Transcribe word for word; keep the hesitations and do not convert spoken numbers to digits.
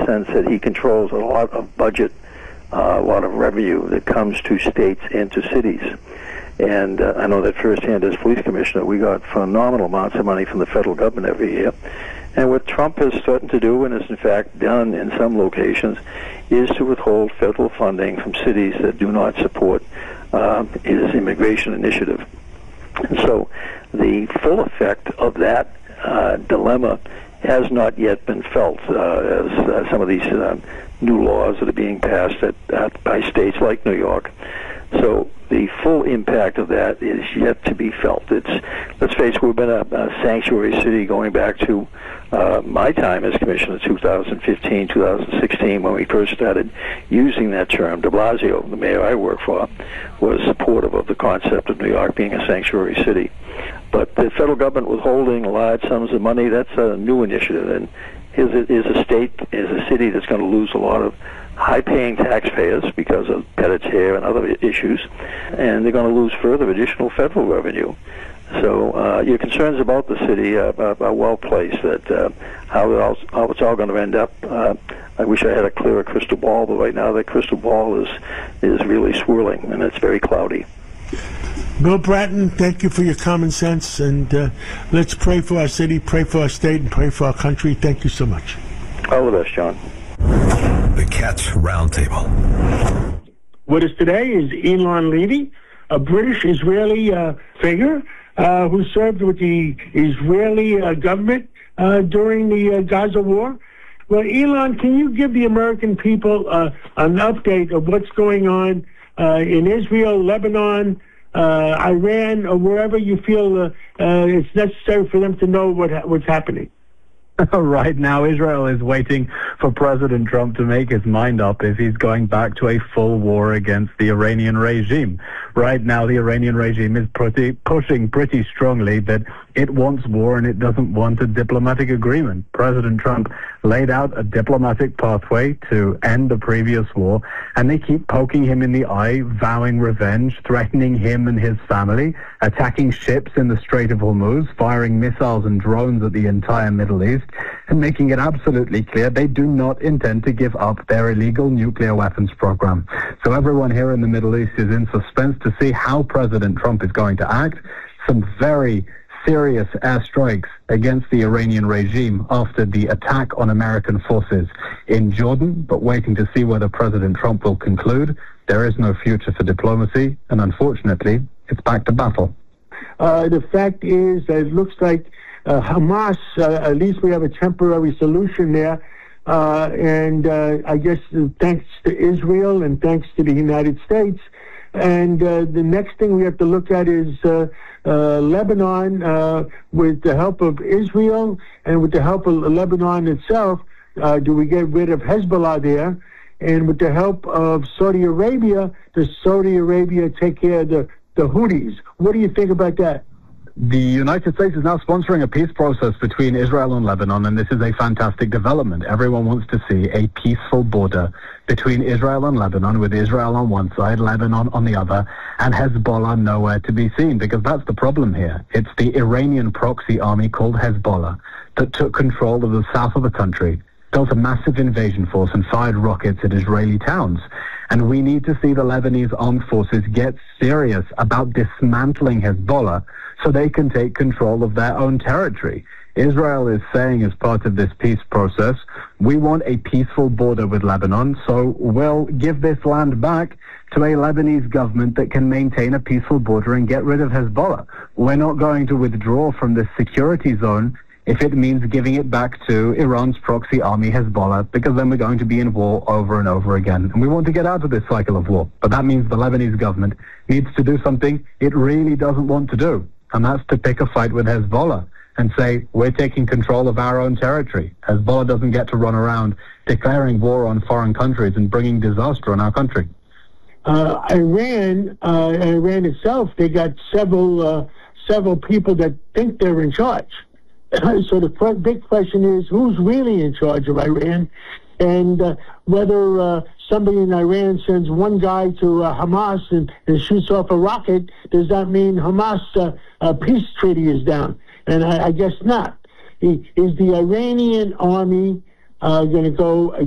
sense that he controls a lot of budget, uh, a lot of revenue that comes to states and to cities. And uh, I know that firsthand as police commissioner, we got phenomenal amounts of money from the federal government every year. And what Trump has threatened to do, and has in fact done in some locations, is to withhold federal funding from cities that do not support uh, his immigration initiative. And so the full effect of that uh, dilemma has not yet been felt uh, as uh, some of these uh, new laws that are being passed at, at, by states like New York. So the full impact of that is yet to be felt. It's, let's face it, we've been a, a sanctuary city going back to uh, my time as commissioner, two thousand fifteen, two thousand sixteen, when we first started using that term. De Blasio, the mayor I work for, was supportive of the concept of New York being a sanctuary city. But the federal government withholding large sums of money, that's a new initiative. And is a, is a state, is a city that's going to lose a lot of high-paying taxpayers because of Medicare and other issues, and they're going to lose further additional federal revenue. So uh, your concerns about the city are, are, are well placed. That uh, how, it all, how it's all going to end up. Uh, I wish I had a clearer crystal ball, but right now that crystal ball is is really swirling, and it's very cloudy. Bill Bratton, thank you for your common sense, and uh, let's pray for our city, pray for our state, and pray for our country. Thank you so much. All the best, John. The Cats Roundtable. With us today is Eylon Levy, a British-Israeli uh, figure uh, who served with the Israeli uh, government uh, during the uh, Gaza war. Well, Eylon, can you give the American people uh, an update of what's going on uh, in Israel, Lebanon, uh, Iran, or wherever you feel uh, uh, it's necessary for them to know what ha- what's happening? Right now, Israel is waiting for President Trump to make his mind up if he's going back to a full war against the Iranian regime. Right now, the Iranian regime is pretty, pushing pretty strongly that it wants war and it doesn't want a diplomatic agreement. President Trump laid out a diplomatic pathway to end the previous war, and they keep poking him in the eye, vowing revenge, threatening him and his family, attacking ships in the Strait of Hormuz, firing missiles and drones at the entire Middle East, and making it absolutely clear they do not intend to give up their illegal nuclear weapons program. So everyone here in the Middle East is in suspense to see how President Trump is going to act. Some very serious airstrikes against the Iranian regime after the attack on American forces in Jordan, but waiting to see whether President Trump will conclude. There is no future for diplomacy, and unfortunately, it's back to battle. Uh, the fact is that it looks like uh, Hamas, uh, at least we have a temporary solution there, uh, and uh, I guess uh, thanks to Israel and thanks to the United States. And uh, the next thing we have to look at is uh, uh, Lebanon, uh, with the help of Israel and with the help of Lebanon itself. Uh, do we get rid of Hezbollah there? And with the help of Saudi Arabia, does Saudi Arabia take care of the, the Houthis? What do you think about that? The United States is now sponsoring a peace process between Israel and Lebanon, and this is a fantastic development. Everyone wants to see a peaceful border between Israel and Lebanon, with Israel on one side, Lebanon on the other, and Hezbollah nowhere to be seen, because that's the problem here. It's the Iranian proxy army called Hezbollah that took control of the south of the country, built a massive invasion force, and fired rockets at Israeli towns. And we need to see the Lebanese armed forces get serious about dismantling Hezbollah so they can take control of their own territory. Israel is saying, as part of this peace process, we want a peaceful border with Lebanon, so we'll give this land back to a Lebanese government that can maintain a peaceful border and get rid of Hezbollah. We're not going to withdraw from this security zone if it means giving it back to Iran's proxy army, Hezbollah, because then we're going to be in war over and over again. And we want to get out of this cycle of war. But that means the Lebanese government needs to do something it really doesn't want to do, and that's to pick a fight with Hezbollah and say, we're taking control of our own territory. Hezbollah doesn't get to run around declaring war on foreign countries and bringing disaster on our country. Uh, Iran, uh, Iran itself, they got several, uh, several people that think they're in charge. So the big question is, who's really in charge of Iran? And uh, whether uh, somebody in Iran sends one guy to uh, Hamas and, and shoots off a rocket, does that mean Hamas uh, uh, peace treaty is down? And I, I guess not. Is the Iranian army uh, going to go